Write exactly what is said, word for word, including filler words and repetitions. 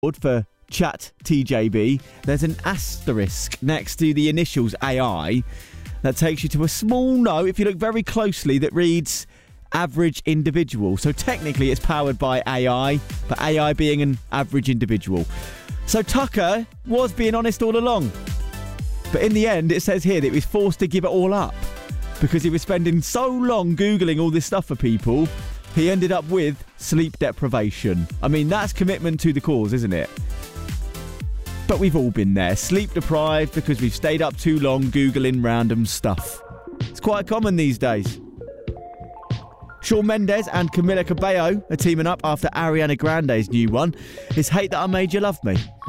for Chat T J B, there's an asterisk next to the initials A I that takes you to a small note, if you look very closely, that reads average individual. So technically it's powered by A I, but A I being an average individual. So Tucker was being honest all along. But in the end, it says here that he was forced to give it all up because he was spending so long Googling all this stuff for people, he ended up with sleep deprivation. I mean, that's commitment to the cause, isn't it? But we've all been there, sleep deprived because we've stayed up too long Googling random stuff. It's quite common these days. Shawn Mendes and Camila Cabello are teaming up after Ariana Grande's new one is Hate That I Made You Love Me.